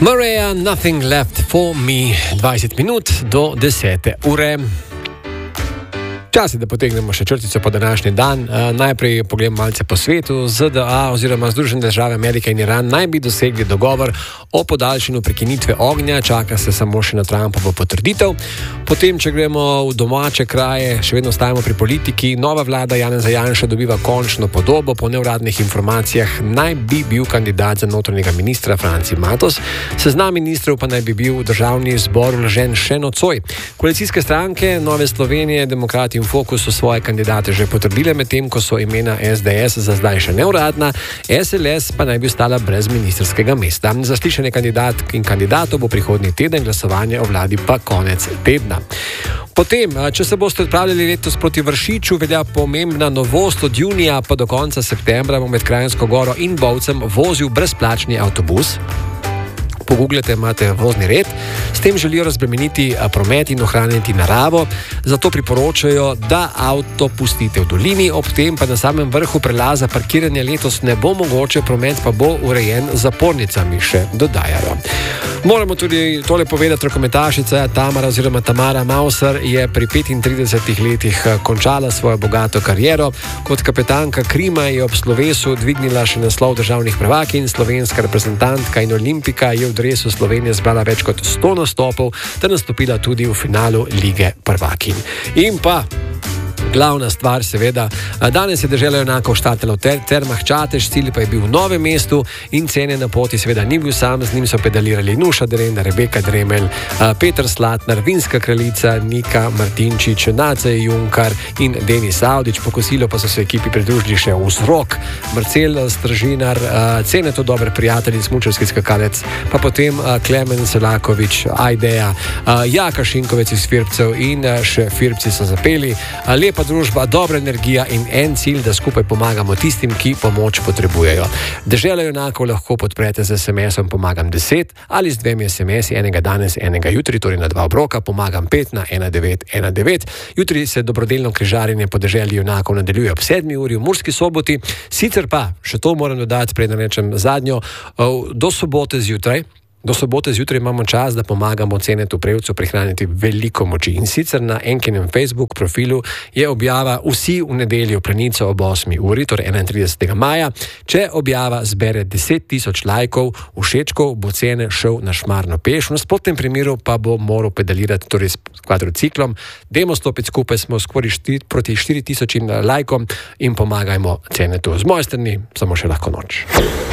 Maria, Nothing Left for Me, 20 minut do 10. ure. Čas je, da potegnemo še črtico po današnji dan. Najprej pogledamo malce po svetu. ZDA oziroma Združene države Amerike in Iran naj bi dosegli dogovor o podaljšanju prekinitve ognja. Čaka se samo še na Trumpovo potrditev. Potem, če gremo v domače kraje, še vedno ostajamo pri politiki. Nova vlada Janeza Janše dobiva končno podobo. Po neuradnih informacijah naj bi bil kandidat za notranjega ministra Franci Matos. Seznam ministrov pa naj bi bil v državni zbor vložen še nocoj. Koalicijske stranke Nove Slovenije, Demokrati in Fokus so svoje kandidate že potrdile, medtem ko so imena SDS za zdaj še neuradna, SLS pa naj bi ostala brez ministrskega mesta. Zaslišanje kandidatk in kandidatov bo prihodnji teden, glasovanje o vladi pa konec tedna. Potem, če se boste odpravljali letos proti Vršiču, velja pomembna novost. Od junija pa do konca septembra bo med Kranjsko Goro in Bovcem vozil brezplačni avtobus. Pogooglate, imate vozni red. S tem želijo razbremeniti promet in ohraniti naravo, zato priporočajo, da avto pustite v dolini, ob tem pa na samem vrhu prelaza parkiranja letos ne bo mogoče, promet pa bo urejen z zapornicami, še dodajajo. Moramo tudi tole povedati, rokometašica Tamara Mauser je pri 35 letih končala svojo bogato kariero. Kot kapetanka Krima je ob slovesu dvignila še naslov državnih prvakinj, slovenska reprezentantka in olimpika je v dresu Slovenije zbrala več kot 100 nastopov ter nastopila tudi v finalu Lige prvakinj. In pa glavna stvar, seveda, danes je dežela junakov štartala v Termah Čatež, cilj pa je bil v Novem mestu in cene na poti seveda ni bil sam, z njim so pedalirali Nuša Derenda, Rebeka Dremelj, Peter Slatnar, Vinska kraljica, Nika Martinčič, Nace Junkar in Denis Avdić. Po kosilu pa so se ekipi pridružili še Vzrok, Marcel Stražinar, Ceneto dober prijatelj in smučarski skakalec, pa potem Klemen Selakovič, Ajdeja, Jaka Šinkovec iz Firbcev in še Firbci so zapeli. Lepa družba, dobra energija in en cilj, da skupaj pomagamo tistim, ki pomoč potrebujejo. Dežela junakov lahko podprete z SMS-om Pomagam 10 ali z 2 SMS-i, enega danes, enega jutri, torej na 2 obroka, Pomagam 5 na 1919. Jutri se dobrodelno križarjenje po deželi junakov nadaljuje ob 7 uri v Murski Soboti. Sicer pa, še to moram dodati, preden rečem zadnjo, do sobote zjutraj imamo čas, da pomagamo Cenetu Prevcu prihraniti veliko moči. In sicer na Enkinem Facebook profilu je objava Vsi v nedeljo Planico ob 8 uri, torej 31. maja. Če objava zbere 10 000 lajkov, všečkov, bo Cene šel na Šmarno peš. V nasprotnem primeru pa bo moral pedalirati, torej s kvadrociklom. Dajmo stopiti skupaj, smo skoraj proti 4000 lajkom in pomagajmo Cenetu. Z moje strani samo še lahko noč.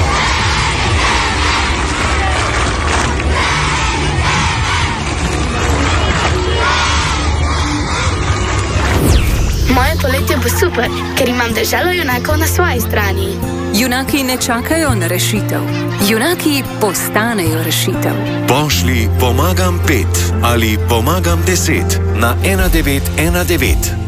Moje poletje bo super, ker imam deželo junakov na svoji strani. Junaki ne čakajo na rešitev. Junaki postanejo rešitev. Pošlji Pomagam 5 ali Pomagam 10 na 1919.